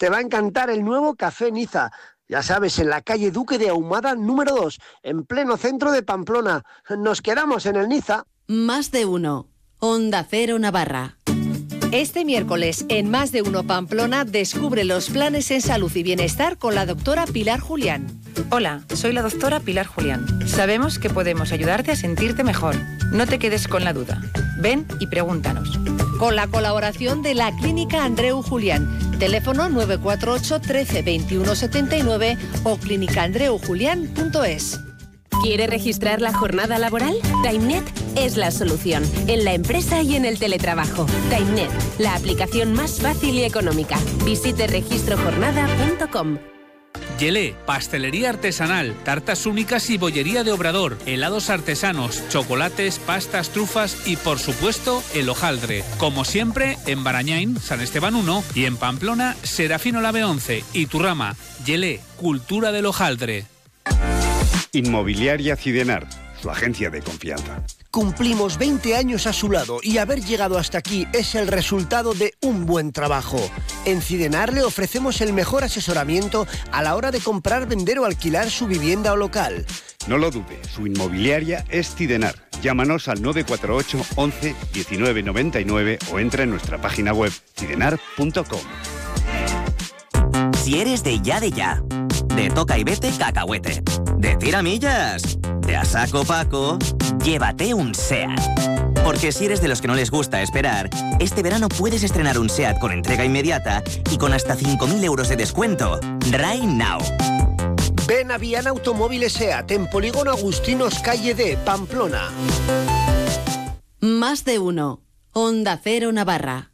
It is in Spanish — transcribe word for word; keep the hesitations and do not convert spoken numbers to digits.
te va a encantar el nuevo Café Niza. Ya sabes, en la calle Duque de Ahumada número dos, en pleno centro de Pamplona. Nos quedamos en el Niza. Más de uno. Onda Cero Navarra. Este miércoles, en Más de Uno Pamplona, descubre los planes en salud y bienestar con la doctora Pilar Julián. Hola, soy la doctora Pilar Julián. Sabemos que podemos ayudarte a sentirte mejor. No te quedes con la duda. Ven y pregúntanos. Con la colaboración de la Clínica Andreu Julián. Teléfono nueve cuatro ocho, trece, veintiuno setenta y nueve o clínica andreu julián punto es. ¿Quiere registrar la jornada laboral? TimeNet es la solución, en la empresa y en el teletrabajo. TimeNet, la aplicación más fácil y económica. Visite registro jornada punto com. Yelé, pastelería artesanal, tartas únicas y bollería de Obrador, helados artesanos, chocolates, pastas, trufas y, por supuesto, el hojaldre. Como siempre, en Barañain, San Esteban uno y en Pamplona, Serafino Lave once y Turrama. Yelé, cultura del hojaldre. Inmobiliaria Cidenar, su agencia de confianza. Cumplimos veinte años a su lado y haber llegado hasta aquí es el resultado de un buen trabajo. En Cidenar le ofrecemos el mejor asesoramiento a la hora de comprar, vender o alquilar su vivienda o local. No lo dude, su inmobiliaria es Cidenar. Llámanos al nueve cuatro ocho, once, diecinueve noventa y nueve o entra en nuestra página web cidenar punto com. Si eres de ya de ya, de toca y vete cacahuete, de tiramillas, de a saco Paco, llévate un SEAT. Porque si eres de los que no les gusta esperar, este verano puedes estrenar un SEAT con entrega inmediata y con hasta cinco mil euros de descuento. Right now. Ven a Viana Automóviles SEAT en Polígono Agustinos, calle D, Pamplona. Más de uno. Onda Cero Navarra.